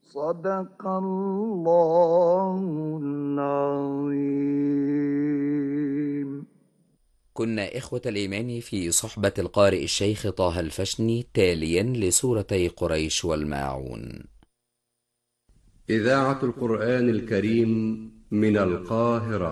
صدق الله العظيم. كنا إخوة الإيمان في صحبة القارئ الشيخ طه الفشني تاليا لسورتي قريش والماعون. إذاعة القرآن الكريم من القاهرة.